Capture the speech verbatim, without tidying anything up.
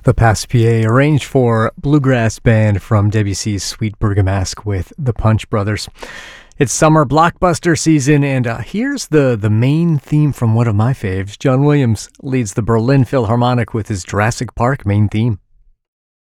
The Passepied, arranged for bluegrass band from Debussy's Sweet Bergamasque with the Punch Brothers. It's summer blockbuster season, and uh, here's the, the main theme from one of my faves. John Williams leads the Berlin Philharmonic with his Jurassic Park main theme.